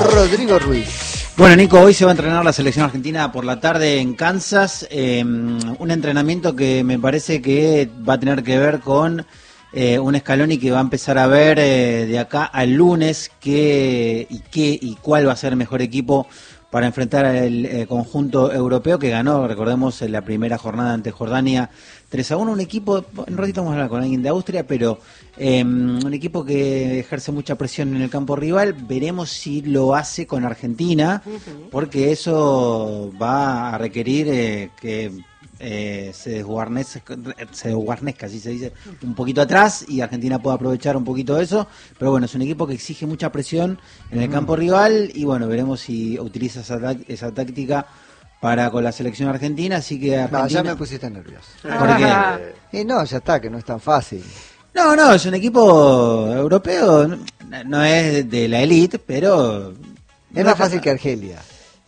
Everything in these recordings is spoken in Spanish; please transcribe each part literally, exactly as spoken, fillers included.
Rodrigo Ruiz. Bueno, Nico, hoy se va a entrenar la selección argentina por la tarde en Kansas. Eh, un entrenamiento que me parece que va a tener que ver con eh, un Scaloni que va a empezar a ver eh, de acá al lunes qué y qué y cuál va a ser el mejor equipo para enfrentar al eh, conjunto europeo que ganó, recordemos, en la primera jornada ante Jordania tres a uno, un equipo, en un ratito vamos a hablar con alguien de Austria, pero eh, un equipo que ejerce mucha presión en el campo rival. Veremos si lo hace con Argentina, uh-huh. porque eso va a requerir eh, que eh, se desguarnezca, se desguarnezca, así se dice, un poquito atrás y Argentina pueda aprovechar un poquito de eso, pero bueno, es un equipo que exige mucha presión en el campo rival y bueno, veremos si utiliza esa, esa táctica para con la selección argentina, así que Argentina... No, ya me pusiste nervioso. ¿Por qué? Y no, ya está, que no es tan fácil. No, no, es un equipo europeo, no, no es de la elite, pero... Es no más fácil que Argelia.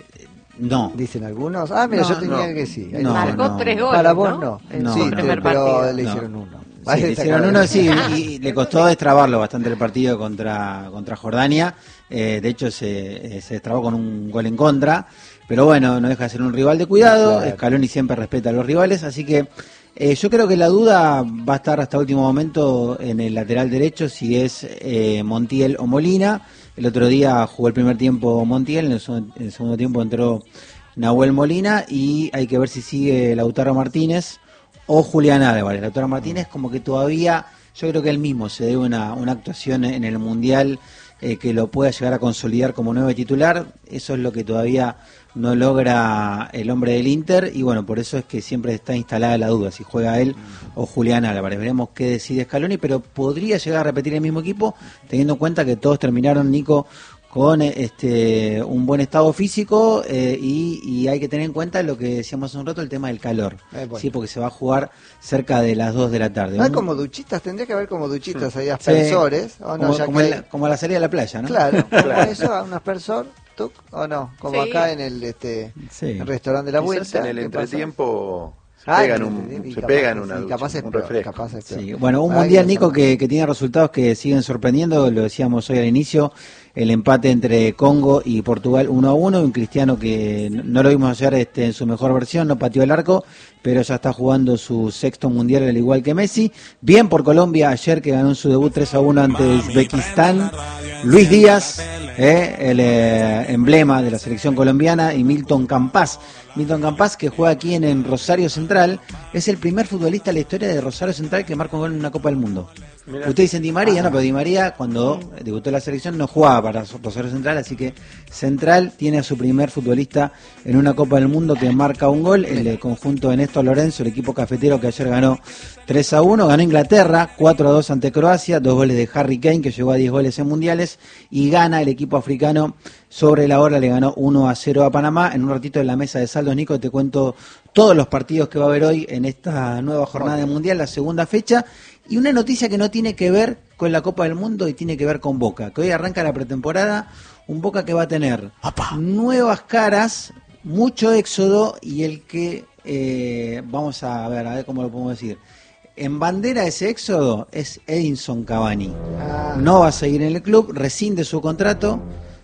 No. Dicen algunos. Ah, mira, no, yo tenía no, que sí. No, Marcó no. tres goles, Para vos ¿no? no. no sí, no, pero partido. le No. hicieron uno. Sí, le hicieron uno, sí, y, y le costó destrabarlo bastante el partido contra, contra Jordania. Eh, de hecho, se, se destrabó con un gol en contra. Pero bueno, no deja de ser un rival de cuidado. Claro. Scaloni siempre respeta a los rivales, así que eh, yo creo que la duda va a estar hasta último momento en el lateral derecho, si es eh, Montiel o Molina. El otro día jugó el primer tiempo Montiel, en el, en el segundo tiempo entró Nahuel Molina y hay que ver si sigue Lautaro Martínez o Julián Álvarez. Lautaro Martínez como que todavía, yo creo que él mismo se debe una, una actuación en el Mundial eh, que lo pueda llegar a consolidar como nueve titular. Eso es lo que todavía no logra el hombre del Inter y bueno, por eso es que siempre está instalada la duda si juega él o Julián Álvarez. Veremos qué decide Scaloni, pero podría llegar a repetir el mismo equipo teniendo en cuenta que todos terminaron, Nico, con este un buen estado físico eh, y, y hay que tener en cuenta lo que decíamos hace un rato, el tema del calor, eh, bueno. sí, porque se va a jugar cerca de las dos de la tarde. No hay un... como duchitas, tendría que haber como duchitas ahí, aspersores, sí, o no, como, ya como, que la, hay... como a la salida de la playa, ¿no? Claro, claro. Eso, un aspersor, ¿tú? O no, como sí. Acá en el este sí. el restaurante de la Vuelta. Quizás en el entretiempo se ah, pegan un, se capaz, pegan una sí, ducha, capaz es un peor, refresco. Capaz es peor. Sí. Bueno, un Ay, mundial, no Nico, que, que tiene resultados que siguen sorprendiendo, lo decíamos hoy al inicio, el empate entre Congo y Portugal uno a uno, un Cristiano que no lo vimos ayer este, en su mejor versión, no pateó el arco, pero ya está jugando su sexto mundial al igual que Messi. Bien por Colombia ayer, que ganó en su debut tres a uno ante Uzbekistán. Luis Díaz, eh, el eh, emblema de la selección colombiana, y Milton Campas. Milton Campas, que juega aquí en, en Rosario Central, es el primer futbolista en la historia de Rosario Central que marca un gol en una Copa del Mundo. Mirá. Usted dice Di María, ah, no, pero Di María cuando debutó en la selección no jugaba para Rosario Central, así que Central tiene a su primer futbolista en una Copa del Mundo que marca un gol, el de conjunto de Néstor Lorenzo, el equipo cafetero que ayer ganó tres a uno, ganó Inglaterra cuatro a dos ante Croacia, dos goles de Harry Kane que llegó a diez goles en mundiales, y gana el equipo africano sobre la hora, le ganó uno a cero a Panamá. En un ratito en la mesa de saldos, Nico, te cuento todos los partidos que va a haber hoy en esta nueva jornada de mundial, la segunda fecha. Y una noticia que no tiene que ver con la Copa del Mundo y tiene que ver con Boca, que hoy arranca la pretemporada, un Boca que va a tener ¡Apa! nuevas caras, mucho éxodo, y el que, eh, vamos a ver, a ver cómo lo podemos decir, en bandera de ese éxodo es Edinson Cavani. Ah. No va a seguir en el club, rescinde su contrato,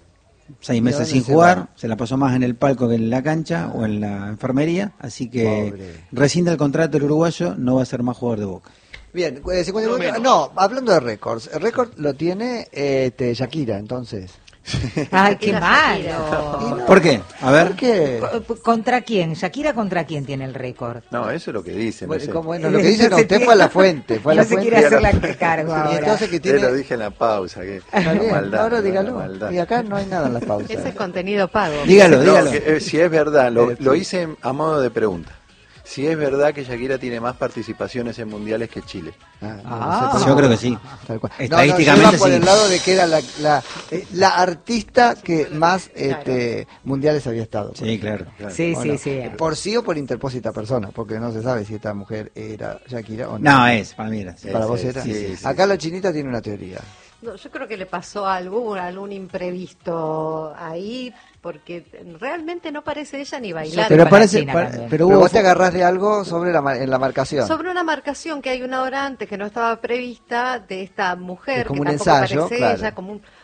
seis meses sin jugar, va? Se la pasó más en el palco que en la cancha ah. o en la enfermería, así que Pobre. rescinde el contrato el uruguayo, no va a ser más jugador de Boca. Bien, cincuenta, no, no, hablando de récords, el récord lo tiene este, Shakira, entonces. Ay, qué malo. No. ¿Por qué? A ver. ¿Por qué? ¿Contra quién? ¿Shakira contra quién tiene el récord? No, eso es lo que dicen. Bueno, no sé. como, bueno, lo que dice no, usted fue a la fuente. Fue a no la se fuente. quiere hacer la cargo ahora. Y entonces que tiene... Te lo dije en la pausa. Que bien, maldad, ahora dígalo. maldad. Y acá no hay nada en la pausa. Ese es contenido pago. Dígalo, no, dígalo. Que, eh, si es verdad, lo, lo hice a modo de pregunta. Si es verdad que Shakira tiene más participaciones en mundiales que Chile. Ah, no, ah, no sé, yo creo que sí. Estadísticamente no, no, por sí. el lado de que era la, la, eh, la artista que más este, mundiales había estado. Sí, claro. claro. Sí, bueno, sí, sí. Por sí o por interpósita persona, porque no se sabe si esta mujer era Shakira o no. No, es, para mí era. Sí, para sí, vos sí, era. Sí, sí, sí, Acá sí. la chinita tiene una teoría. No, yo creo que le pasó algo, algún imprevisto ahí, porque realmente no parece ella ni bailar. Pero parece, para, pero, pero hubo... vos te agarrás de algo sobre la, en la marcación. Sobre una marcación que hay una hora antes que no estaba prevista de esta mujer, es como que un tampoco ensayo, parece claro. ella, como un,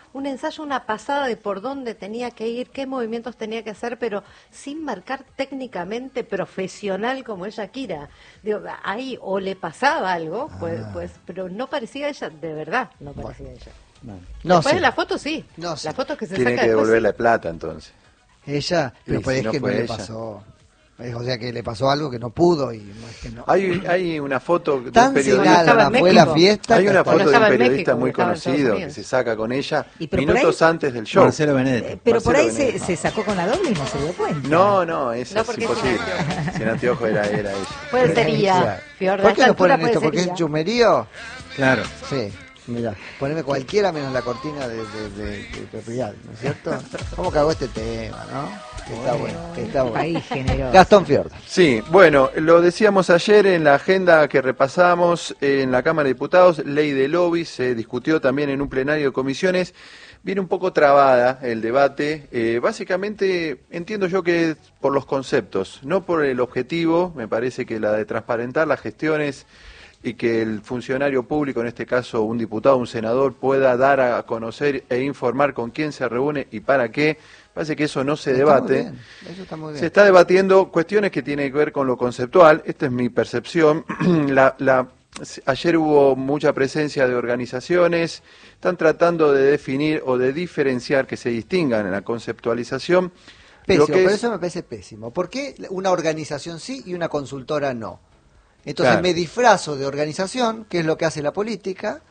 un ensayo, una pasada de por dónde tenía que ir, qué movimientos tenía que hacer, pero sin marcar técnicamente profesional como es Shakira. Digo, ahí o le pasaba algo, pues, Ah. pues, pero no parecía ella, de verdad, no parecía Bueno. ella. Bueno. No Después sé. de la foto sí, No sé. la foto que se Tiene saca que después, devolverle sí. plata entonces. Ella, pero Y pues si es no que no fue le ella. pasó. Es, O sea que le pasó algo que no pudo y no es que no. Hay, hay una foto de un Tan periodista. estaba en sin fue la México. fiesta. Hay que una hasta- foto Cuando de un estaba en periodista México, muy estaba en Estados conocido que Unidos. se saca con ella Y pero por minutos ahí- antes del show. Marcelo Benedetti. Eh, pero por Marcelo ahí se, Benedetti. se sacó con la doble y no se dio cuenta. No, no, eso No, es porque es imposible. sin anteojos. Sin anteojo era, era ella. Puede ser I A, Claro. Fiorda, ¿Por a qué esta no ponen altura puede esto? ser ¿Porque I es A. chumerío? Claro. Sí, mira, poneme cualquiera menos la cortina de, de, de, de Pepe, ¿no es cierto? ¿Cómo cagó este tema, no? Que está bueno, que está bueno. País generoso. Gastón Fiorda. Sí, bueno, lo decíamos ayer en la agenda que repasamos en la Cámara de Diputados, ley de lobby, se discutió también en un plenario de comisiones. Viene un poco trabada el debate, eh, básicamente entiendo yo que es por los conceptos, no por el objetivo, me parece que la de transparentar las gestiones y que el funcionario público, en este caso un diputado, un senador, pueda dar a conocer e informar con quién se reúne y para qué. Parece que eso no se Está debate. muy bien, eso está muy bien. Se está debatiendo cuestiones que tienen que ver con lo conceptual, esta es mi percepción. la, la, ayer hubo mucha presencia de organizaciones, están tratando de definir o de diferenciar, que se distingan en la conceptualización. Pésimo, lo que por es- eso me parece pésimo. ¿Por qué una organización sí y una consultora no? Entonces Claro. me disfrazo de organización, que es lo que hace la política,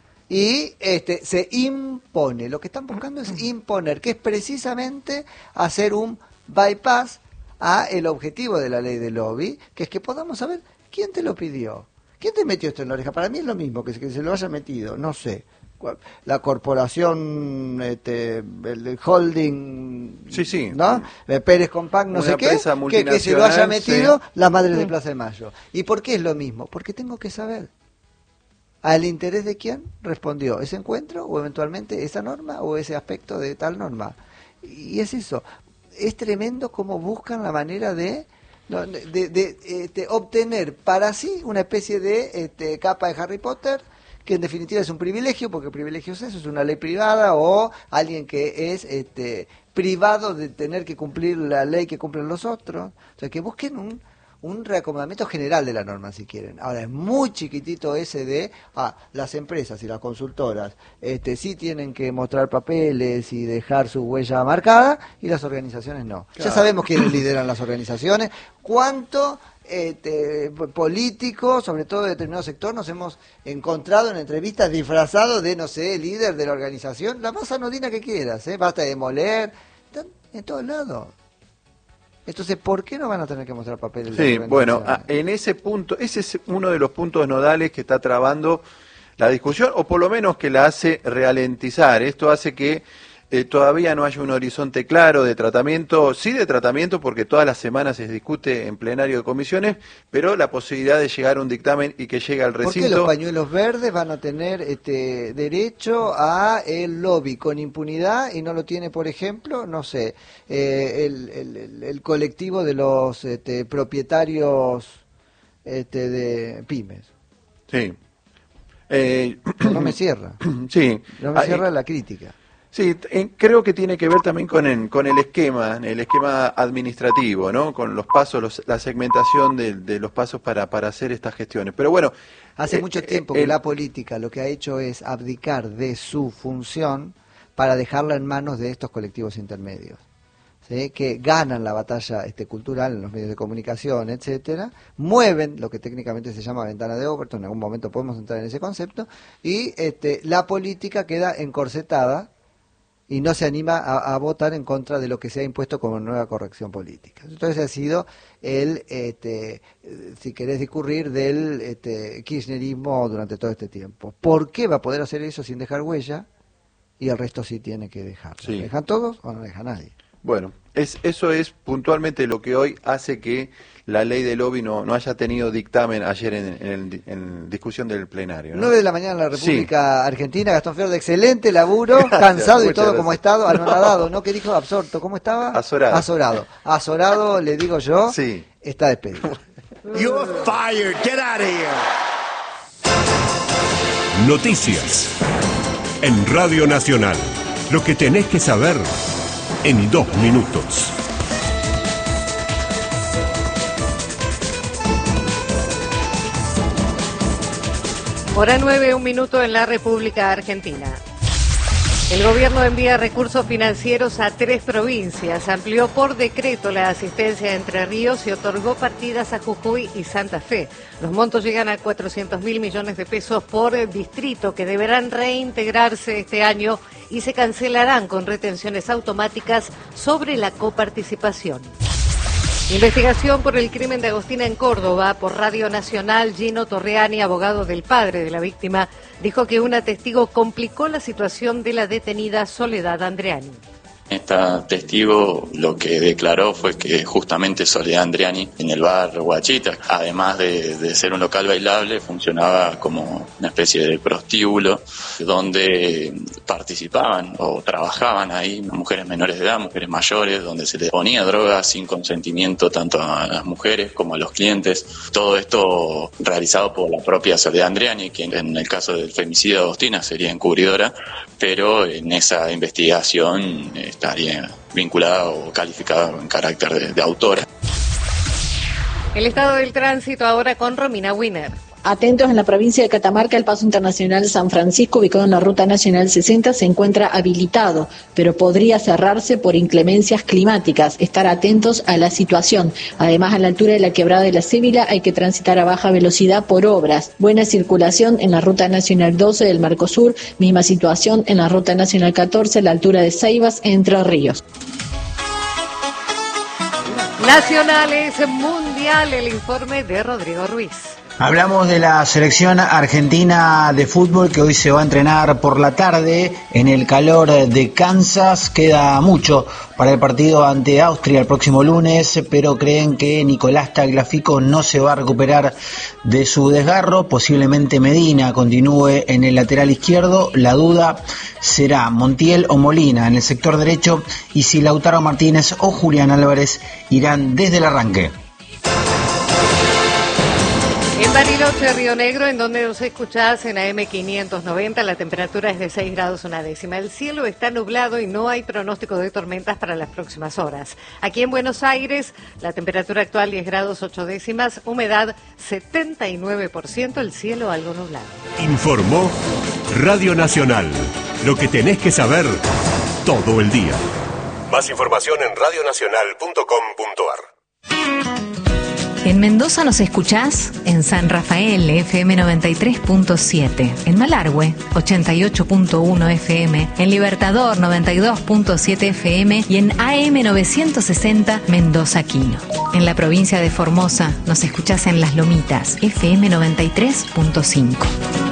y este se impone. Lo que están buscando es imponer, que es precisamente hacer un bypass a el objetivo de la ley de lobby, que es que podamos saber quién te lo pidió. ¿Quién te metió esto en la oreja? Para mí es lo mismo que, que se lo haya metido, no sé. Cuál- La corporación, este, el holding, Sí, sí. ¿no? Eh, Pérez Compact, no Una sé qué, empresa que, que se lo haya multinacional, metido sí. la madre de Plaza de Mayo. ¿Y por qué es lo mismo? Porque tengo que saber al interés de quién respondió ese encuentro o eventualmente esa norma o ese aspecto de tal norma. Y es eso. Es tremendo cómo buscan la manera de no, de, de, de, este, obtener para sí una especie de este, capa de Harry Potter, que en definitiva es un privilegio, porque privilegio es eso, es una ley privada, o alguien que es este, privado de tener que cumplir la ley que cumplen los otros. O sea, que busquen un, un reacomodamiento general de la norma, si quieren. Ahora, es muy chiquitito ese de, ah, las empresas y las consultoras este, sí tienen que mostrar papeles y dejar su huella marcada, y las organizaciones no. Ya sabemos quiénes lideran las organizaciones, cuánto este, políticos, sobre todo de determinado sector, nos hemos encontrado en entrevistas disfrazados de, no sé, líder de la organización, la más anodina que quieras, ¿eh? Basta de demoler, están en todos lados. Entonces, ¿por qué no van a tener que mostrar papeles? de Sí, las bueno, organizaciones? a- en ese punto, ese es uno de los puntos nodales que está trabando la discusión, o por lo menos que la hace ralentizar. Esto hace que eh, todavía no haya un horizonte claro de tratamiento, sí de tratamiento, porque todas las semanas se discute en plenario de comisiones, pero la posibilidad de llegar a un dictamen y que llegue al ¿Por qué recinto. los pañuelos verdes van a tener este derecho a el lobby con impunidad y no lo tiene, por ejemplo, no sé, eh, el, el- el- el colectivo de los este, propietarios este, de pymes? Sí. Eh, No me cierra, sí. no me Ah, cierra la crítica. Sí, t- eh, creo que tiene que ver también con el, con el esquema, el esquema administrativo, ¿no? Con los pasos, los- la segmentación de, de los pasos para, para hacer estas gestiones. Pero bueno, Hace eh, mucho eh, tiempo el- que la política lo que ha hecho es abdicar de su función para dejarla en manos de estos colectivos intermedios, ¿sí? Que ganan la batalla este, cultural en los medios de comunicación, etcétera, mueven lo que técnicamente se llama ventana de Overton, en algún momento podemos entrar en ese concepto, y este, la política queda encorsetada y no se anima a, a votar en contra de lo que se ha impuesto como nueva corrección política. Entonces ha sido el, este, eh, si querés discurrir, del este, kirchnerismo durante todo este tiempo. ¿Por qué va a poder hacer eso sin dejar huella y el resto sí tiene que dejar? Sí. ¿Dejan todos o no deja nadie? Bueno, es, eso es puntualmente lo que hoy hace que la ley de lobby no, no haya tenido dictamen ayer en, en, el- en discusión del plenario, ¿no? nueve de la mañana en la República Sí. Argentina, Gastón Fiorda, excelente laburo, Gracias, cansado y muchas todo gracias. como estado, anonadado, ¿no? ¿Qué dijo? Absorto, ¿cómo estaba? Azorado. Azorado. Azorado, le digo yo, Sí. está despedido. You're fired. Get out of here. Noticias en Radio Nacional. Lo que tenés que saber en dos minutos. Hora nueve, un minuto en la República Argentina. El gobierno envía recursos financieros a tres provincias, amplió por decreto la asistencia a Entre Ríos y otorgó partidas a Jujuy y Santa Fe. Los montos llegan a cuatrocientos mil millones de pesos por distrito, que deberán reintegrarse este año y se cancelarán con retenciones automáticas sobre la coparticipación. Investigación por el crimen de Agostina en Córdoba. Por Radio Nacional, Gino Torreani, abogado del padre de la víctima, dijo que una testigo complicó la situación de la detenida Soledad Andreani. Esta testigo lo que declaró fue que justamente Soledad Andreani en el bar Guachita, además de, de ser un local bailable, funcionaba como una especie de prostíbulo donde participaban o trabajaban ahí mujeres menores de edad, mujeres mayores, donde se les ponía droga sin consentimiento tanto a las mujeres como a los clientes. Todo esto realizado por la propia Soledad Andreani, quien en el caso del femicidio de Agostina sería encubridora, pero en esa investigación estaría vinculada o calificada en carácter de, de autora. El estado del tránsito ahora con Romina Wiener. Atentos, en la provincia de Catamarca, el paso internacional San Francisco, ubicado en la Ruta Nacional sesenta, se encuentra habilitado, pero podría cerrarse por inclemencias climáticas. Estar atentos a la situación. Además, a la altura de la Quebrada de la Cébila hay que transitar a baja velocidad por obras. Buena circulación en la Ruta Nacional doce del Marcosur, misma situación en la Ruta Nacional catorce a la altura de Ceibas, Entre Ríos. Nacionales, mundial, el informe de Rodrigo Ruiz. Hablamos de la selección argentina de fútbol que hoy se va a entrenar por la tarde en el calor de Kansas. Queda mucho para el partido ante Austria el próximo lunes, pero creen que Nicolás Tagliafico no se va a recuperar de su desgarro. Posiblemente Medina continúe en el lateral izquierdo. La duda será Montiel o Molina en el sector derecho, y si Lautaro Martínez o Julián Álvarez irán desde el arranque. En Bariloche, Río Negro, en donde nos escuchás en A M quinientos noventa, la temperatura es de seis grados una décima. El cielo está nublado y no hay pronóstico de tormentas para las próximas horas. Aquí en Buenos Aires, la temperatura actual diez grados ocho décimas, humedad setenta y nueve por ciento, el cielo algo nublado. Informó Radio Nacional. Lo que tenés que saber todo el día. Más información en radio nacional punto com punto a r. En Mendoza nos escuchás en San Rafael, F M noventa y tres punto siete, en Malargüe, ochenta y ocho punto uno F M, en Libertador, noventa y dos punto siete F M y en A M novecientos sesenta Mendoza Quino. En la provincia de Formosa nos escuchás en Las Lomitas, F M noventa y tres punto cinco.